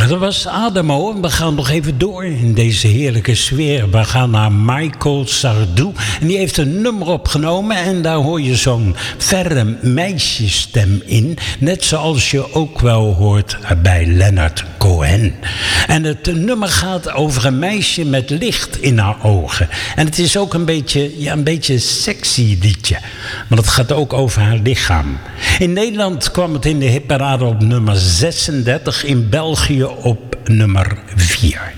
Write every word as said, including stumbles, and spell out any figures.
Ja, dat was Ademo. En we gaan nog even door in deze heerlijke sfeer. We gaan naar Michael Sardou. En die heeft een nummer opgenomen. En daar hoor je zo'n verre meisjesstem in. Net zoals je ook wel hoort bij Leonard Cohen. En het nummer gaat over een meisje met licht in haar ogen. En het is ook een beetje, ja, een beetje sexy liedje. Want het gaat ook over haar lichaam. In Nederland kwam het in de hitparade op nummer zesendertig. In België op nummer vier.